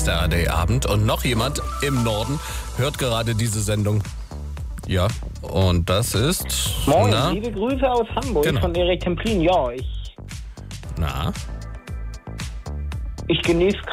ist der ARD-Abend und noch jemand im Norden hört gerade diese Sendung. Ja, und das ist... Moin, na? liebe Grüße aus Hamburg Genau. von Erik Templin. Ja, ich Na? genieße